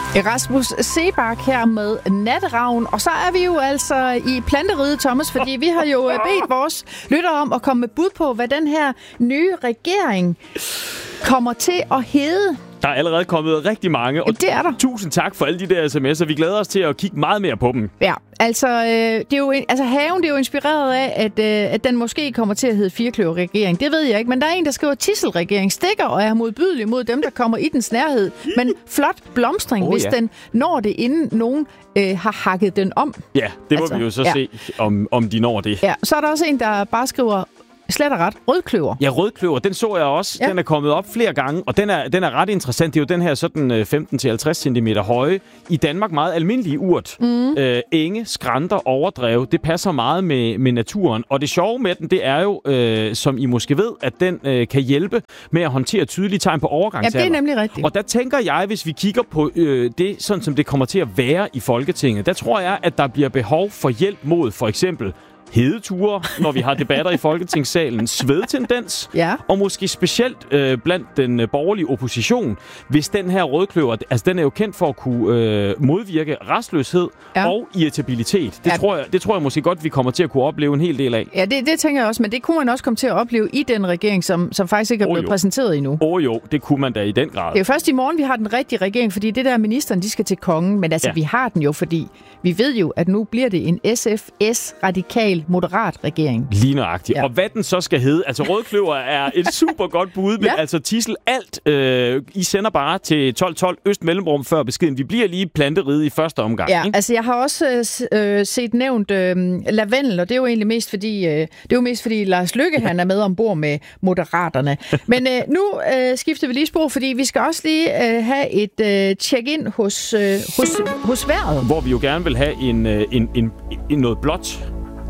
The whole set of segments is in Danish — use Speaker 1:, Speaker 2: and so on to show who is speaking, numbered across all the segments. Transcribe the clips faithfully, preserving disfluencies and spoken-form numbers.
Speaker 1: Rasmus Seebach her med Natteravn. Og så er vi jo altså i planteriget, Thomas, fordi vi har jo bedt vores lyttere om at komme med bud på, hvad den her nye regering kommer til at hedde.
Speaker 2: Der er allerede kommet rigtig mange, og
Speaker 1: ja, det er der.
Speaker 2: Tusind tak for alle de der sms'er. Vi glæder os til at kigge meget mere på dem.
Speaker 1: Ja, altså, øh, det er jo, altså haven det er jo inspireret af, at, øh, at den måske kommer til at hedde firkløverregering. Det ved jeg ikke, men der er en, der skriver tisselregering, stikker og er modbydelig mod dem, der kommer i dens nærhed. Men flot blomstring, oh, hvis ja. den når det, inden nogen øh, har hakket den om.
Speaker 2: Ja, det må
Speaker 1: altså,
Speaker 2: vi jo så
Speaker 1: ja.
Speaker 2: se, om, om de når det.
Speaker 1: Ja, så er der også en, der bare skriver... Slet og ret. Rødkløver.
Speaker 2: Ja, rødkløver. Den så jeg også. Ja. Den er kommet op flere gange, og den er, den er ret interessant. Det er jo den her sådan femten til halvtreds centimeter høje, i Danmark meget almindelige urt. Mm. Øh, enge, skrænter, overdrev. Det passer meget med, med naturen. Og det sjove med den, det er jo, øh, som I måske ved, at den øh, kan hjælpe med at håndtere tydelige tegn på overgangsalder.
Speaker 1: Ja, det er nemlig rigtigt.
Speaker 2: Og der tænker jeg, hvis vi kigger på øh, det, sådan som det kommer til at være i Folketinget, der tror jeg, at der bliver behov for hjælp mod for eksempel hedeture, når vi har debatter i Folketingssalen, svedtendens, ja. og måske specielt øh, blandt den øh, borgerlige opposition, hvis den her rødkløver, altså den er jo kendt for at kunne øh, modvirke rastløshed ja. og irritabilitet. Det, ja. tror jeg, det tror jeg måske godt, vi kommer til at kunne opleve en hel del af.
Speaker 1: Ja, det, det tænker jeg også, men det kunne man også komme til at opleve i den regering, som, som faktisk ikke er blevet oh, præsenteret endnu.
Speaker 2: Åh oh, jo, det kunne man da i den grad.
Speaker 1: Det er jo først i morgen, vi har den rigtige regering, fordi det der ministeren, de skal til kongen, men altså, ja. vi har den jo, fordi vi ved jo, at nu bliver det en S F S-radikal moderat regering.
Speaker 2: Lige nøjagtigt. Ja. Og hvad den så skal hedde, altså rødkløver er et super godt bud, men ja. altså tidsel alt, øh, I sender bare til tolv tolv øst mellemrum før beskeden. Vi bliver lige planteriget i første omgang.
Speaker 1: Ja,
Speaker 2: ikke?
Speaker 1: altså jeg har også øh, set nævnt øh, lavendel, og det er jo egentlig mest fordi, øh, det er jo mest fordi Lars Løkke, han er med ombord med Moderaterne. Men øh, nu øh, skifter vi lige spor, fordi vi skal også lige øh, have et øh, check-in hos, øh, hos, hos vejret.
Speaker 2: Hvor vi jo gerne vil have en, øh, en, en, en noget blåt.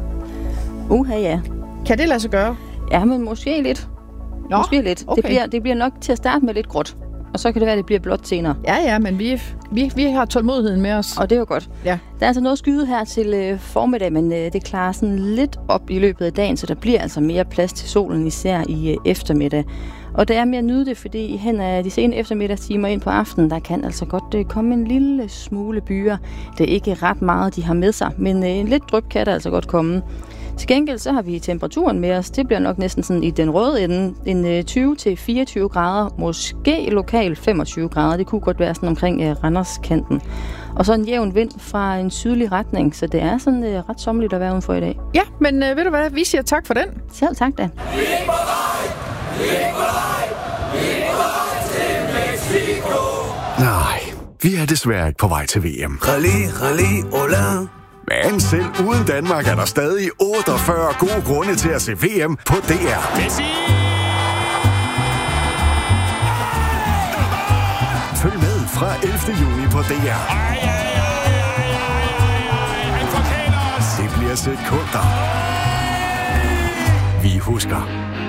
Speaker 3: Uha, ja.
Speaker 1: Kan det lade sig gøre?
Speaker 3: Ja, men måske lidt.
Speaker 1: Nå,
Speaker 3: måske lidt.
Speaker 1: Okay.
Speaker 3: Det, bliver, det bliver nok til at starte med lidt gråt. Og så kan det være, at det bliver blåt senere.
Speaker 1: Ja, ja, men vi, vi, vi har tålmodigheden med os.
Speaker 3: Og det er jo godt.
Speaker 1: Ja.
Speaker 3: Der er altså noget skyde her til øh, formiddag, men øh, det klarer sådan lidt op i løbet af dagen, så der bliver altså mere plads til solen, især i øh, eftermiddag. Og det er mere at nyde det, fordi hen af de sene eftermiddagstimer ind på aftenen, der kan altså godt øh, komme en lille smule byer. Det er ikke ret meget, de har med sig, men øh, en lidt dryp kan der altså godt komme. Til gengæld så har vi temperaturen med os. Det bliver nok næsten sådan i den røde ende. En tyve til fireogtyve grader. Måske lokalt femogtyve grader. Det kunne godt være sådan omkring uh, Randerskanten. Og så en jævn vind fra en sydlig retning. Så det er sådan uh, ret sommerligt at være udenfor i dag.
Speaker 1: Ja, men uh, ved du hvad? Vi siger tak for den.
Speaker 3: Selv tak da.
Speaker 4: Vi er på vej! Vi er på vej! Vi er på vej til Mexico!
Speaker 5: Nej, vi er desværre ikke på vej til V M.
Speaker 4: Rally, rally, hola!
Speaker 5: Men selv uden Danmark er der stadig otteogfyrre gode grunde til at se V M på D R.
Speaker 2: Messi!
Speaker 5: Følg med fra ellevte juni på D R.
Speaker 2: Ej, ej, ej, ej, ej, ej. Han forkæler os!
Speaker 5: Det bliver sekunder. Vi husker.